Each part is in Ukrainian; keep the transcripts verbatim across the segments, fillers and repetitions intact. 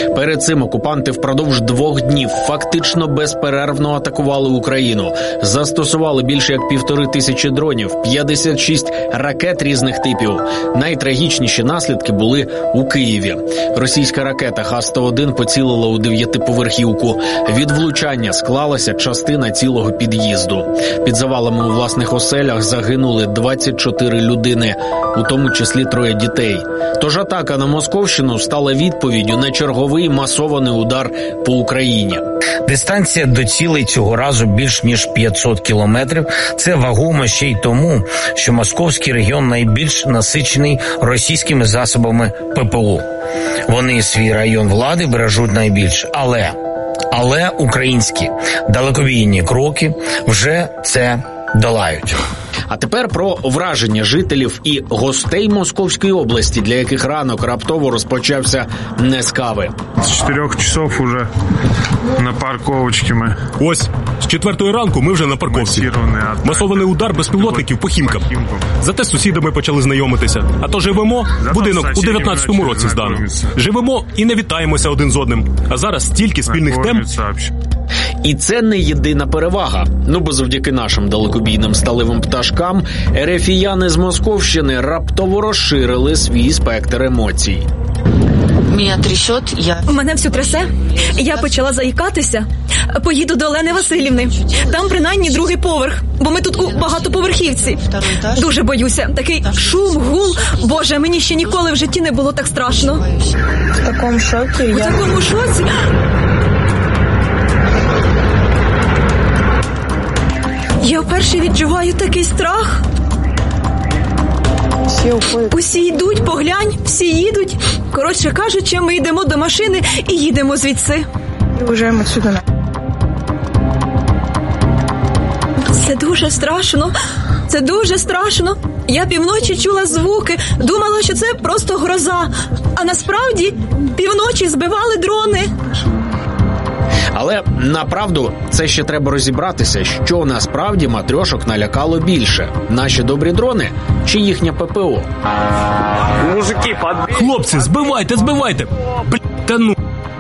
Перед цим окупанти впродовж двох днів фактично безперервно атакували Україну. Застосували більше як півтори тисячі дронів, п'ятдесят шість ракет різних типів. Найтрагічніші наслідки були у Києві. Російська ракета Х сто один поцілила у дев'ятиповерхівку. Від влучання склалася частина цілого під'їзду. Під завалами у власних оселях загинули двадцять чотири людини, у тому числі троє дітей. Тож атака на Московщину стала відповіддю на черговий масований удар по Україні. Дистанція до цілей цього разу більш ніж п'ятсот кілометрів. Це вагомо ще й тому, що московський регіон найбільш насичений російськими засобами ППО. Вони свій район влади бережуть найбільше. Але, але українські далекобійні кроки вже це долають. А тепер про враження жителів і гостей Московської області, для яких ранок раптово розпочався не з кави. З чотирьох часов уже на парковочці ми. Ось, з четвертої ранку ми вже на парковці. Масований удар безпілотників по Хімкам. Зате з сусідами почали знайомитися. А то живемо, будинок у дев'ятнадцятому році здано. Живемо і не вітаємося один з одним. А зараз стільки спільних тем. І це не єдина перевага. Ну, бо завдяки нашим далекобійним сталевим пташкам ерефіяни з Московщини раптово розширили свій спектр емоцій. Мене трясет, я... Мене всю трясе. Я почала заїкатися. Поїду до Олени Василівни. Там принаймні другий поверх, бо ми тут у багатоповерхівці. Дуже боюся. Такий шум, гул. Боже, мені ще ніколи в житті не було так страшно. В такому шокі я... У такому шоці... Я вперше відчуваю такий страх. Усі йдуть, поглянь, всі їдуть. Коротше кажучи, ми йдемо до машини і їдемо звідси. Уїжджаємо сюди. Це дуже страшно. Це дуже страшно. Я півночі чула звуки, думала, що це просто гроза. А насправді півночі збивали дрони. Але, направду, це ще треба розібратися, що насправді матрьошок налякало більше. Наші добрі дрони чи їхня ППО? Мужики, под... Хлопці, збивайте, збивайте! Блін, та ну...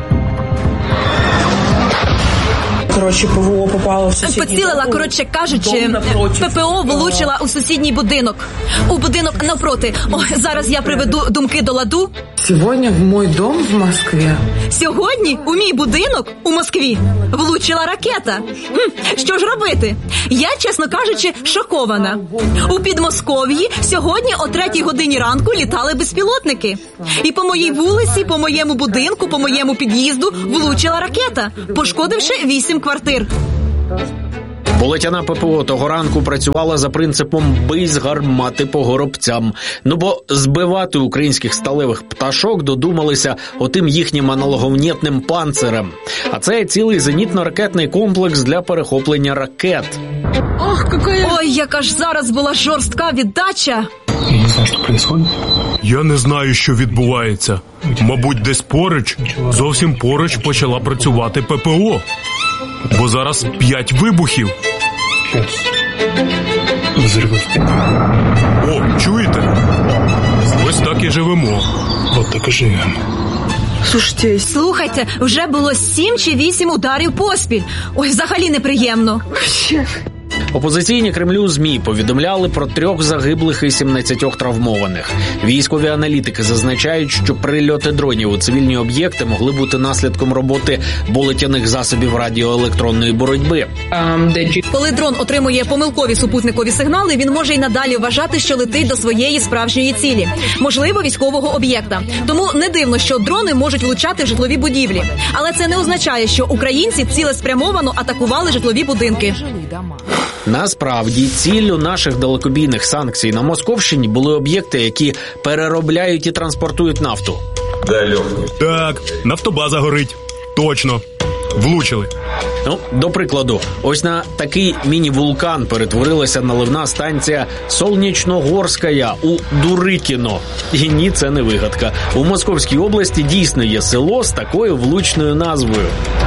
Коротше, ПВО попало в сусідній... Поцілила, коротше кажучи, ППО влучила у сусідній будинок. У будинок навпроти. О, зараз я приведу думки до ладу. Сьогодні в мій дом в Москві. Сьогодні у мій будинок у Москві влучила ракета. Хм, що ж робити? Я, чесно кажучи, шокована. У Підмосков'ї сьогодні о третій годині ранку літали безпілотники. І по моїй вулиці, по моєму будинку, по моєму під'їзду влучила ракета, пошкодивши вісім квартир. Болотяна ППО того ранку працювала за принципом «бий з гармати по горобцям». Ну бо збивати українських сталевих пташок додумалися отим їхнім аналоговнєтним панцирем. А це цілий зенітно-ракетний комплекс для перехоплення ракет. Ох, какая... Ой, яка ж зараз була жорстка віддача. Я не знаю, що відбувається. Я не знаю, що відбувається. Мабуть, десь поруч, зовсім поруч почала працювати ППО. Бо зараз п'ять вибухів. Взривів. О, чуєте? Ось так і живемо. От так і живемо. Слушайте, слухайте, вже було сім чи вісім ударів поспіль. Ой, взагалі неприємно. Опозиційні Кремлю ЗМІ повідомляли про трьох загиблих і сімнадцятьох травмованих. Військові аналітики зазначають, що прильоти дронів у цивільні об'єкти могли бути наслідком роботи болотяних засобів радіоелектронної боротьби. Коли дрон отримує помилкові супутникові сигнали, він може й надалі вважати, що летить до своєї справжньої цілі, можливо, військового об'єкта. Тому не дивно, що дрони можуть влучати в житлові будівлі. Але це не означає, що українці цілеспрямовано атакували житлові будинки. Насправді, ціллю наших далекобійних санкцій на Московщині були об'єкти, які переробляють і транспортують нафту. Так, нафтобаза горить. Точно. Влучили. Ну, до прикладу, ось на такий міні-вулкан перетворилася наливна станція Солнечногорська у Дурикіно. І ні, це не вигадка. У Московській області дійсно є село з такою влучною назвою.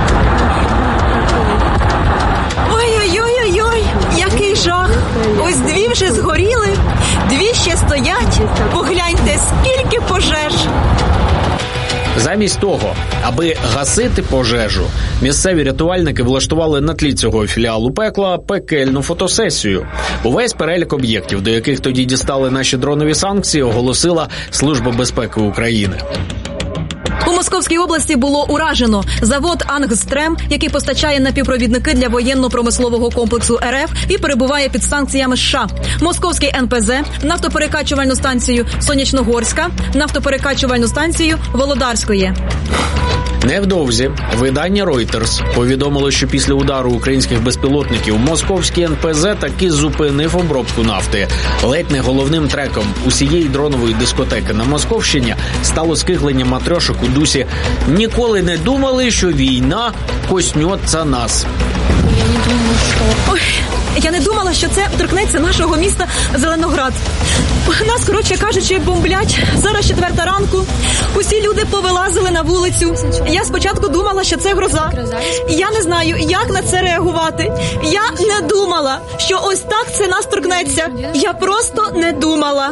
Який жах! Ось дві вже згоріли, дві ще стоять. Погляньте, скільки пожеж! Замість того, аби гасити пожежу, місцеві рятувальники влаштували на тлі цього філіалу пекла пекельну фотосесію. Увесь перелік об'єктів, до яких тоді дістали наші дронові санкції, оголосила Служба безпеки України. У Московській області було уражено завод «Ангстрем», який постачає напівпровідники для воєнно-промислового комплексу РФ і перебуває під санкціями США. Московський ен пе зе, нафтоперекачувальну станцію Сонячногорська, нафтоперекачувальну станцію Володарської. Невдовзі видання Reuters повідомило, що після удару українських безпілотників московський ен пе зе таки зупинив обробку нафти. Ледь не головним треком усієї дронової дискотеки на Московщині стало скиглення матрьошок у дусі «Ніколи не думали, що війна коснеться нас». Ой, я не думала, що це торкнеться нашого міста Зеленоград. Нас, коротше кажучи, бомблять. Зараз четверта ранку. Усі люди повилазили на вулицю. Я спочатку думала, що це гроза. Я не знаю, як на це реагувати. Я не думала, що ось так це нас торкнеться. Я просто не думала.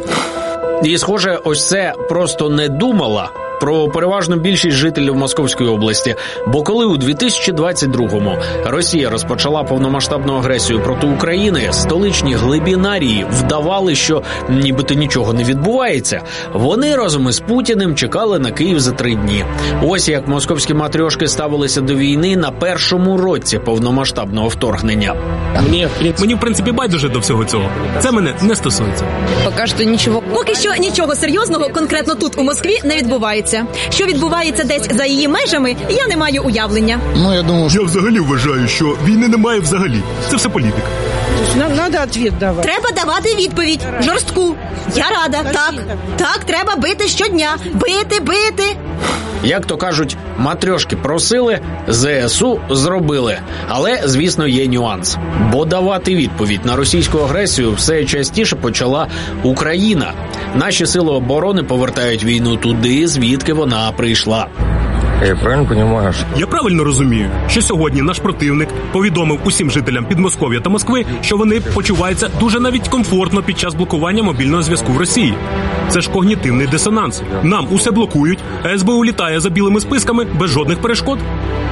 І, схоже, ось це «просто не думала» про переважну більшість жителів Московської області. Бо коли у дві тисячі двадцять другому Росія розпочала повномасштабну агресію проти України, столичні глибінарії вдавали, що нібито нічого не відбувається. Вони разом із Путіним чекали на Київ за три дні. Ось як московські матрьошки ставилися до війни на першому році повномасштабного вторгнення. Мені, мені в принципі, байдуже до всього цього. Це мене не стосується. Поки що нічого. Поки що нічого серйозного конкретно тут, у Москві, не відбувається. Що відбувається десь за її межами, я не маю уявлення. Ну, я думаю, Я взагалі вважаю, що війни немає взагалі. Це все політика. Надо відповідь давати. Треба давати відповідь. Жорстку. Я рада. Так. Так, треба бити щодня. Бити, бити. Як то кажуть, матрьошки просили, зе ес у зробили. Але, звісно, є нюанс. Бо давати відповідь на російську агресію все частіше почала Україна. Наші сили оборони повертають війну туди, звідки вона прийшла. я правильно розумію, що... Я правильно розумію, що сьогодні наш противник повідомив усім жителям Підмосков'я та Москви, що вони почуваються дуже навіть комфортно під час блокування мобільного зв'язку в Росії. Це ж когнітивний дисонанс. Нам усе блокують, а ес бе у літає за білими списками без жодних перешкод.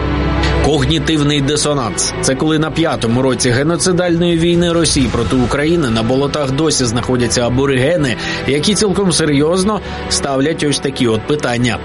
Когнітивний дисонанс – це коли на п'ятому році геноцидальної війни Росії проти України на болотах досі знаходяться аборигени, які цілком серйозно ставлять ось такі от питання.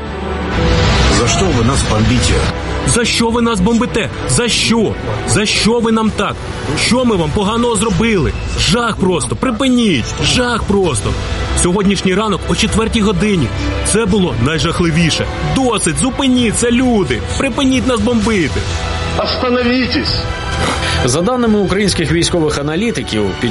За що ви нас бомбите? За що ви нас бомбите? За що? За що ви нам так? Що ми вам поганого зробили? Жах просто, припиніть! Жах просто! Сьогоднішній ранок о четвертій годині. Це було найжахливіше. Досить, зупиніться, люди! Припиніть нас бомбити! Остановітесь! За даними українських військових аналітиків, під